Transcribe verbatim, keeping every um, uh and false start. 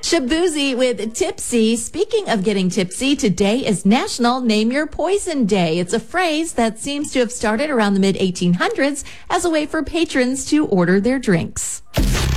Shabuzi with Tipsy. Speaking of getting tipsy, today is National Name Your Poison Day. It's a phrase that seems to have started around the mid eighteen hundreds as a way for patrons to order their drinks.